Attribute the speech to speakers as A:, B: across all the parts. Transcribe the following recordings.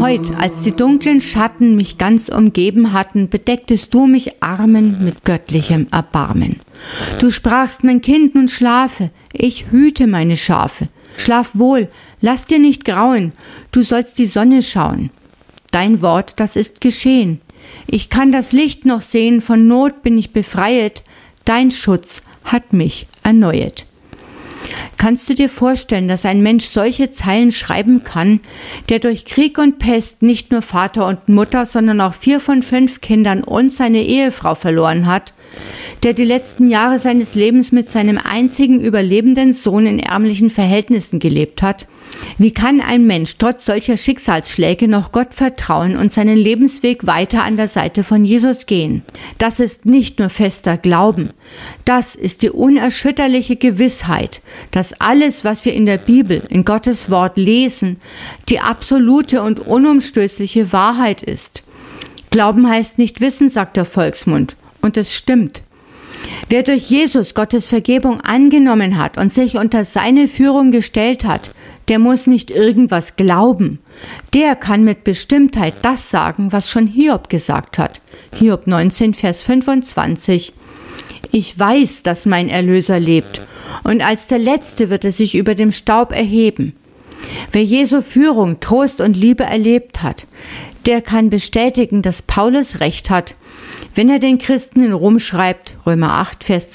A: Heut, als die dunklen Schatten mich ganz umgeben hatten, bedecktest du mich Armen mit göttlichem Erbarmen. Du sprachst, mein Kind, nun schlafe, ich hüte meine Schafe. Schlaf wohl, lass dir nicht grauen, du sollst die Sonne schauen. Dein Wort, das ist geschehen. Ich kann das Licht noch sehen, von Not bin ich befreiet, dein Schutz hat mich erneuet. Kannst du dir vorstellen, dass ein Mensch solche Zeilen schreiben kann, der durch Krieg und Pest nicht nur Vater und Mutter, sondern auch 4 von 5 Kindern und seine Ehefrau verloren hat, der die letzten Jahre seines Lebens mit seinem einzigen überlebenden Sohn in ärmlichen Verhältnissen gelebt hat? Wie kann ein Mensch trotz solcher Schicksalsschläge noch Gott vertrauen und seinen Lebensweg weiter an der Seite von Jesus gehen? Das ist nicht nur fester Glauben. Das ist die unerschütterliche Gewissheit, dass alles, was wir in der Bibel, in Gottes Wort lesen, die absolute und unumstößliche Wahrheit ist. Glauben heißt nicht wissen, sagt der Volksmund. Und es stimmt. Wer durch Jesus Gottes Vergebung angenommen hat und sich unter seine Führung gestellt hat, der muss nicht irgendwas glauben. Der kann mit Bestimmtheit das sagen, was schon Hiob gesagt hat. Hiob 19, Vers 25. Ich weiß, dass mein Erlöser lebt, und als der Letzte wird er sich über dem Staub erheben. Wer Jesu Führung, Trost und Liebe erlebt hat, der kann bestätigen, dass Paulus recht hat, wenn er den Christen in Rom schreibt, Römer 8, Vers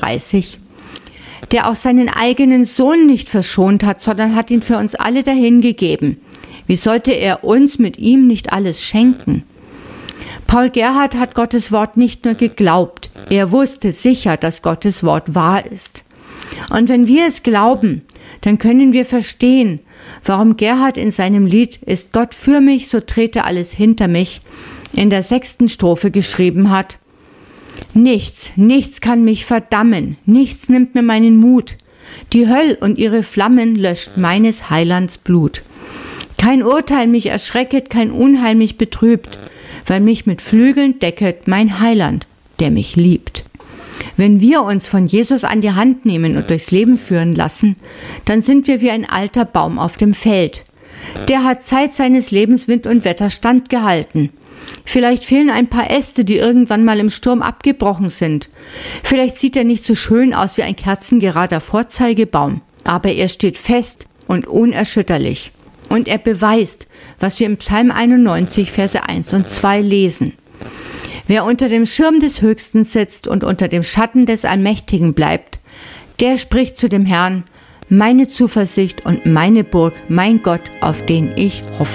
A: 32, der auch seinen eigenen Sohn nicht verschont hat, sondern hat ihn für uns alle dahingegeben. Wie sollte er uns mit ihm nicht alles schenken? Paul Gerhard hat Gottes Wort nicht nur geglaubt, er wusste sicher, dass Gottes Wort wahr ist. Und wenn wir es glauben, dann können wir verstehen, warum Gerhard in seinem Lied »Ist Gott für mich, so trete alles hinter mich« in der 6. Strophe geschrieben hat: Nichts kann mich verdammen, nichts nimmt mir meinen Mut. Die Höll und ihre Flammen löscht meines Heilands Blut. Kein Urteil mich erschrecket, kein Unheil mich betrübt, weil mich mit Flügeln decket mein Heiland, der mich liebt. Wenn wir uns von Jesus an die Hand nehmen und durchs Leben führen lassen, dann sind wir wie ein alter Baum auf dem Feld. Der hat Zeit seines Lebens Wind und Wetter standgehalten. Vielleicht fehlen ein paar Äste, die irgendwann mal im Sturm abgebrochen sind. Vielleicht sieht er nicht so schön aus wie ein kerzengerader Vorzeigebaum, aber er steht fest und unerschütterlich. Und er beweist, was wir im Psalm 91, Verse 1 und 2 lesen. Wer unter dem Schirm des Höchsten sitzt und unter dem Schatten des Allmächtigen bleibt, der spricht zu dem Herrn: Meine Zuversicht und meine Burg, mein Gott, auf den ich hoffe.